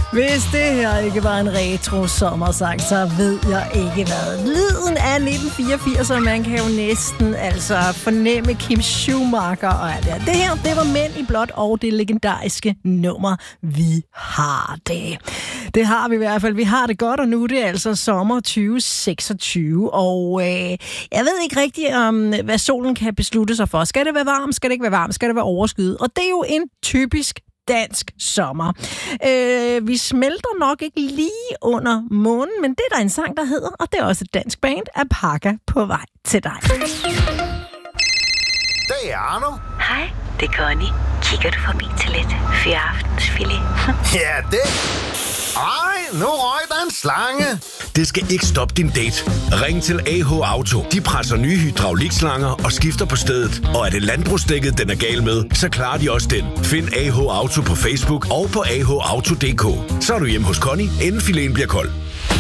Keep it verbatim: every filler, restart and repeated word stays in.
Hvis det her ikke var en retro sommersang, så ved jeg ikke hvad. Lyden af nitten fireogfirs, og man kan jo næsten altså fornemme Kim Schumacher og alt det. Det her, det var Mænd i blåt og det legendariske nummer Vi har det. Det har vi i hvert fald. Vi har det godt, og nu er det altså sommer tyve seksogtyve. Og øh, jeg ved ikke rigtigt, om hvad solen kan beslutte sig for. Skal det være varmt? Skal det ikke være varmt? Skal det være overskyet? Og det er jo en typisk dansk sommer. Øh, vi smelter nok ikke lige under månen, men det er der en sang, der hedder, og det er også et dansk band, Alpaca på vej til dig. Det er Arno. Hej, det er Connie. Kigger du forbi til lidt fyraftensfilet? Ja, det. Ej, nu røg der en slange. Det skal ikke stoppe din date. Ring til A H Auto. De presser nye hydraulikslanger og skifter på stedet. Og er det landbrugsdækket, den er gal med, så klarer de også den. Find A H Auto på Facebook og på a h auto punktum d k. Så er du hjemme hos Connie, inden filen bliver kold.